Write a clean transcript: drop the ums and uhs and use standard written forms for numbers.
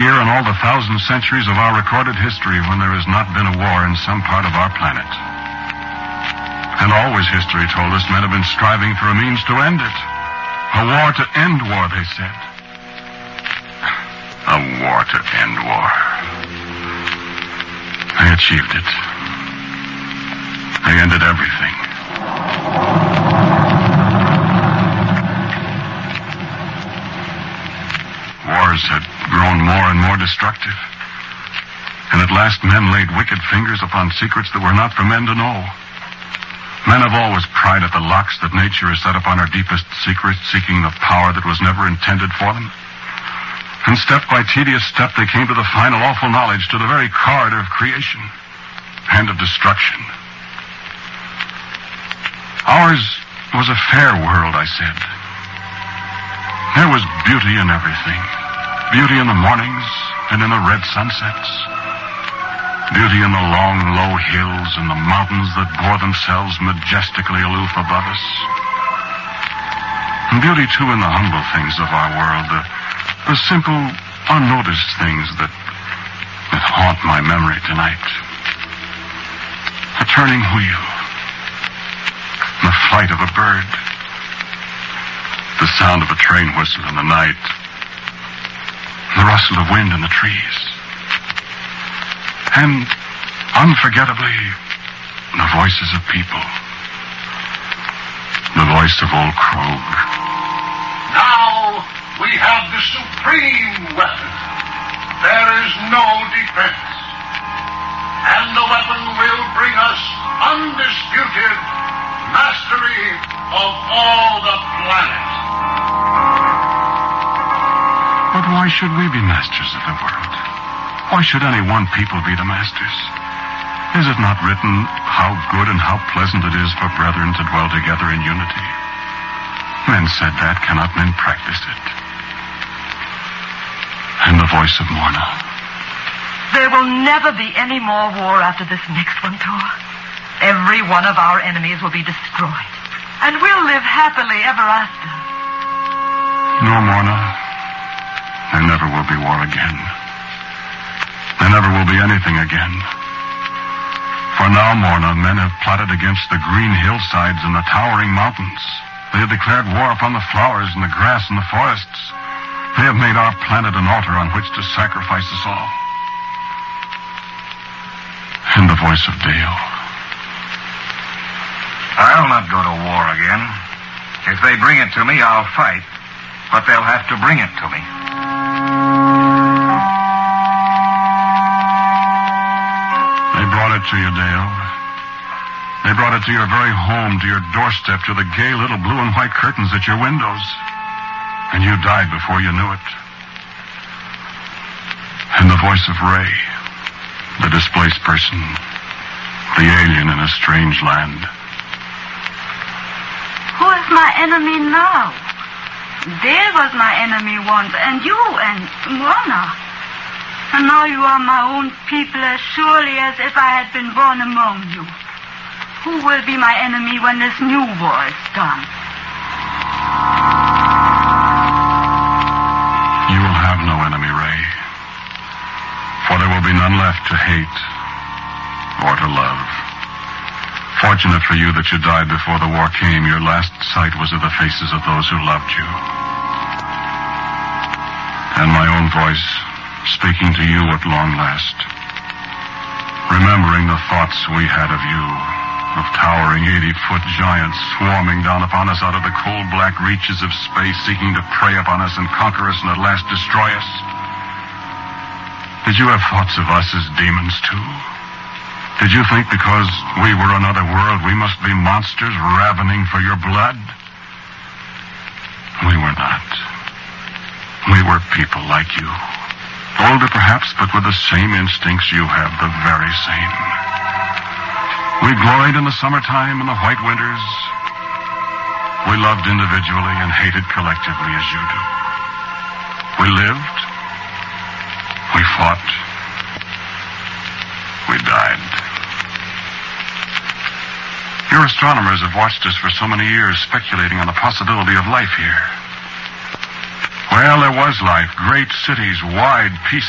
Year in all the 1,000 centuries of our recorded history when there has not been a war in some part of our planet. And always history told us men have been striving for a means to end it. A war to end war, they said. A war to end war. They achieved it. They ended everything. Wars had grown more and more destructive. And at last men laid wicked fingers upon secrets that were not for men to know. Men have always pried at the locks that nature has set upon our deepest secrets, seeking the power that was never intended for them. And step by tedious step, they came to the final awful knowledge, to the very corridor of creation and of destruction. Ours was a fair world, I said. There was beauty in everything. Beauty in the mornings and in the red sunsets. Beauty in the long, low hills and the mountains that bore themselves majestically aloof above us. And beauty, too, in the humble things of our world, the simple, unnoticed things that haunt my memory tonight. A turning wheel, the flight of a bird, the sound of a train whistle in the night, the rustle of wind in the trees. And, unforgettably, the voices of people. The voice of old Krog. Now we have the supreme weapon. There is no defense. And the weapon will bring us undisputed mastery of all the planet. But why should we be masters of the world? Why should any one people be the masters? Is it not written how good and how pleasant it is for brethren to dwell together in unity? Men said that, cannot men practice it? And the voice of Morna. There will never be any more war after this next one, Thor. Every one of our enemies will be destroyed. And we'll live happily ever after. No, Morna. There never will be war again. There never will be anything again. For now, Morna, men have plotted against the green hillsides and the towering mountains. They have declared war upon the flowers and the grass and the forests. They have made our planet an altar on which to sacrifice us all. And the voice of Dale. I'll not go to war again. If they bring it to me, I'll fight. But they'll have to bring it to me. To you, Dale. They brought it to your very home, to your doorstep, to the gay little blue and white curtains at your windows. And you died before you knew it. And the voice of Ray, the displaced person, the alien in a strange land. Who is my enemy now? Dale was my enemy once, and you, and Mona. And now you are my own people as surely as if I had been born among you. Who will be my enemy when this new war is done? You will have no enemy, Ray. For there will be none left to hate or to love. Fortunate for you that you died before the war came. Your last sight was of the faces of those who loved you. And my own voice, speaking to you at long last, remembering the thoughts we had of you, of towering 80-foot giants swarming down upon us out of the cold black reaches of space, seeking to prey upon us and conquer us and at last destroy us. Did you have thoughts of us as demons too? Did you think because we were another world we must be monsters ravening for your blood? We were not. We were people like you. Older, perhaps, but with the same instincts you have, the very same. We gloried in the summertime and the white winters. We loved individually and hated collectively as you do. We lived. We fought. We died. Your astronomers have watched us for so many years, speculating on the possibility of life here. Well, there was life. Great cities, wide, peaceful